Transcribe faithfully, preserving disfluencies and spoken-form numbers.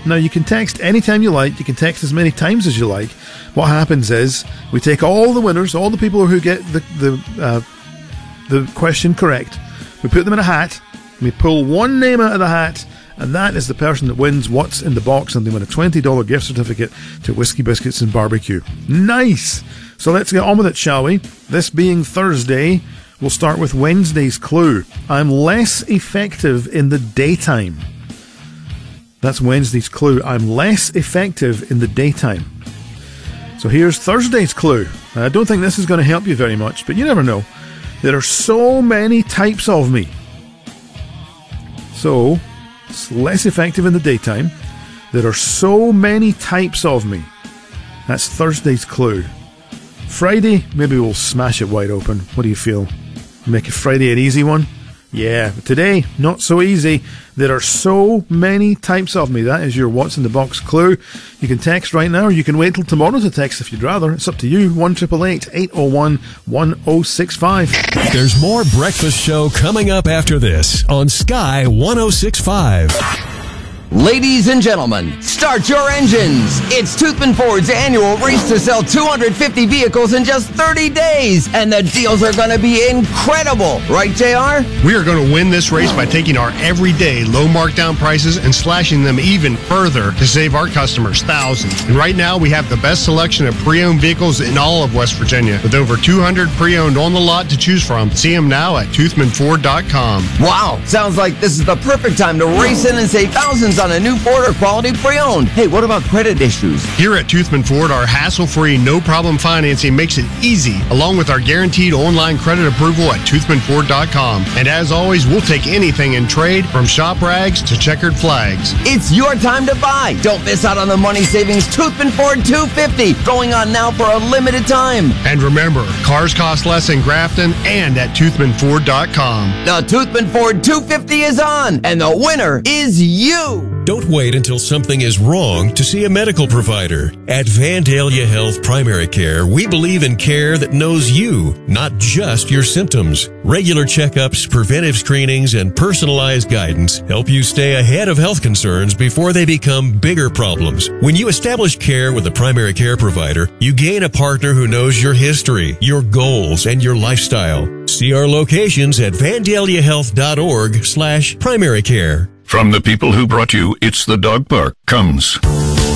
Now, you can text anytime you like. You can text as many times as you like. What happens is we take all the winners, all the people who get the the uh, the question correct. We put them in a hat. We pull one name out of the hat, and that is the person that wins what's in the box, and they win a twenty dollars gift certificate to Whiskey Biscuits and Barbecue. Nice! So let's get on with it, shall we? This being Thursday, we'll start with Wednesday's clue. I'm less effective in the daytime. That's Wednesday's clue. I'm less effective in the daytime. So here's Thursday's clue. I don't think this is going to help you very much, but you never know. There are so many types of me. So, it's less effective in the daytime. There are so many types of me. That's Thursday's clue. Friday, maybe we'll smash it wide open. What do you feel? Make it Friday an easy one? Yeah, but today, not so easy. There are so many types of me. That is your What's in the Box clue. You can text right now, or you can wait till tomorrow to text if you'd rather. It's up to you. one eight eight eight, eight oh one, one oh six five. There's more Breakfast Show coming up after this on Sky one oh six point five. Ladies and gentlemen, start your engines. It's Toothman Ford's annual race to sell two hundred fifty vehicles in just thirty days. And the deals are going to be incredible. Right, J R? We are going to win this race by taking our everyday low markdown prices and slashing them even further to save our customers thousands. And right now, we have the best selection of pre-owned vehicles in all of West Virginia. With over two hundred pre-owned on the lot to choose from. See them now at toothman ford dot com. Wow, sounds like this is the perfect time to race in and save thousands on a new Ford or quality pre-owned. Hey, what about credit issues? Here at Toothman Ford, our hassle-free, no-problem financing makes it easy, along with our guaranteed online credit approval at toothman ford dot com. And as always, we'll take anything in trade, from shop rags to checkered flags. It's your time to buy. Don't miss out on the money savings Toothman Ford two fifty, going on now for a limited time. And remember, cars cost less in Grafton and at toothman ford dot com. The Toothman Ford two fifty is on, and the winner is you. Don't wait until something is wrong to see a medical provider. At Vandalia Health Primary Care, we believe in care that knows you, not just your symptoms. Regular checkups, preventive screenings, and personalized guidance help you stay ahead of health concerns before they become bigger problems. When you establish care with a primary care provider, you gain a partner who knows your history, your goals, and your lifestyle. See our locations at vandalia health dot org slash primary care. From the people who brought you It's the Dog Park comes